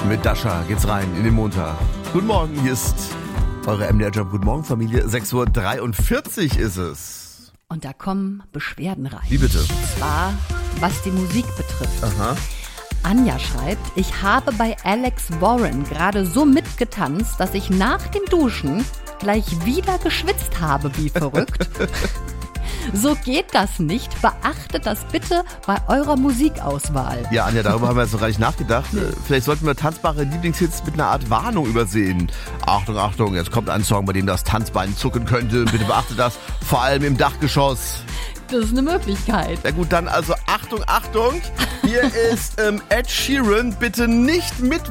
Mit Dasha geht's rein in den Montag. Guten Morgen, hier ist eure MDR Job. Guten Morgen, Familie. 6:43 Uhr ist es. Und da kommen Beschwerden rein. Wie bitte? Und zwar, was die Musik betrifft. Aha. Anja schreibt, ich habe bei Alex Warren gerade so mitgetanzt, dass ich nach dem Duschen gleich wieder geschwitzt habe, wie verrückt. So geht das nicht. Beachtet das bitte bei eurer Musikauswahl. Ja, Anja, darüber haben wir jetzt noch gar nicht nachgedacht. Vielleicht sollten wir tanzbare Lieblingshits mit einer Art Warnung übersehen. Achtung, Achtung, jetzt kommt ein Song, bei dem das Tanzbein zucken könnte. Bitte beachtet das, vor allem im Dachgeschoss. Das ist eine Möglichkeit. Na gut, dann also Achtung, Achtung. Hier ist Ed Sheeran. Bitte nicht mit